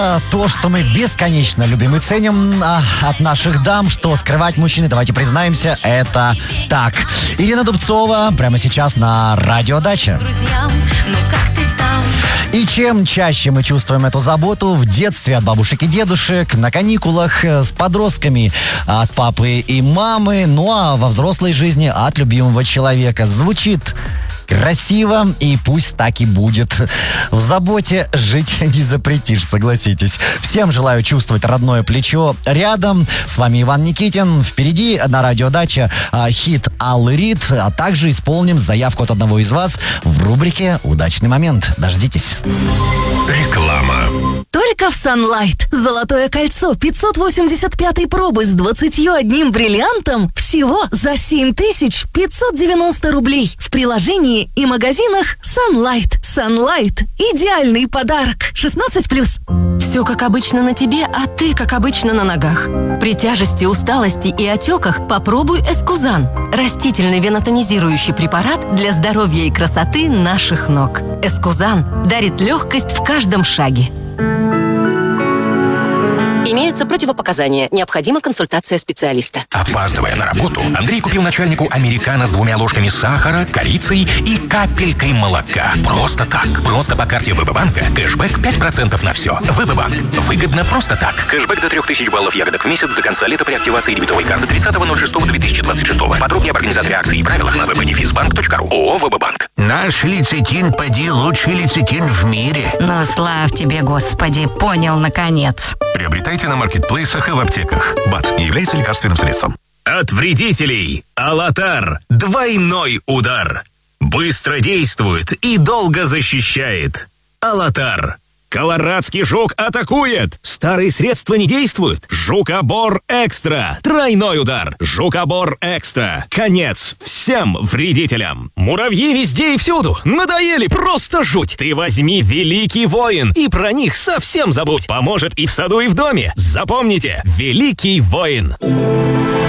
То, что мы бесконечно любим и ценим от наших дам, что скрывать мужчины, давайте признаемся, это так. Ирина Дубцова прямо сейчас на Радио Дача. И чем чаще мы чувствуем эту заботу в детстве от бабушек и дедушек, на каникулах с подростками от папы и мамы, ну а во взрослой жизни от любимого человека. Звучит красиво, и пусть так и будет. В заботе жить не запретишь, согласитесь. Всем желаю чувствовать родное плечо рядом. С вами Иван Никитин. Впереди на Радио Дача хит Аллы Рид, а также исполним заявку от одного из вас в рубрике «Удачный момент». Дождитесь. Реклама. Только в Sunlight. Золотое кольцо 585 пробы с 21 бриллиантом всего за 7590 рублей. В приложении и магазинах Sunlight. Sunlight. Идеальный подарок. 16+. Все как обычно на тебе, а ты как обычно на ногах. При тяжести, усталости и отеках попробуй Эскузан. Растительный венотонизирующий препарат для здоровья и красоты наших ног. Эскузан дарит легкость в каждом шаге. Имеются противопоказания. Необходима консультация специалиста. Опаздывая на работу, Андрей купил начальнику американо с 2 ложками сахара, корицей и капелькой молока. Просто так. Просто по карте ВБ-банка. Кэшбэк 5% на все. ВБ-банк. Выгодно просто так. Кэшбэк до 3000 баллов ягодок в месяц до конца лета при активации дебетовой карты 30.06.2026. Подробнее об организаторе акций и правилах на www.bank.ru. ООО «ВБ-банк». Наш лецитин, поди, лучший лецитин в мире. Ну, слав тебе, Господи, понял, наконец. Приобретайте на маркетплейсах и в аптеках. БАД не является лекарственным средством. От вредителей Алатар. Двойной удар. Быстро действует и долго защищает. Алатар. Колорадский жук атакует. Старые средства не действуют. Жукобор Экстра. Тройной удар. Жукобор Экстра. Конец всем вредителям. Муравьи везде и всюду. Надоели, просто жуть. Ты возьми Великий Воин и про них совсем забудь. Поможет и в саду, и в доме. Запомните, Великий Воин.